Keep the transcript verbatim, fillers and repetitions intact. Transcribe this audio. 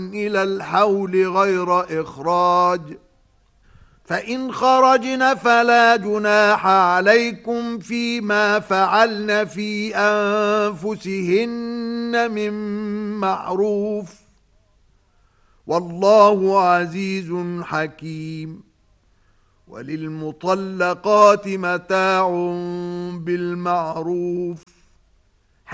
إلى الحول غير إخراج، فإن خرجن فلا جناح عليكم فيما فعلن في أنفسهن من معروف، والله عزيز حكيم. وللمطلقات متاع بالمعروف،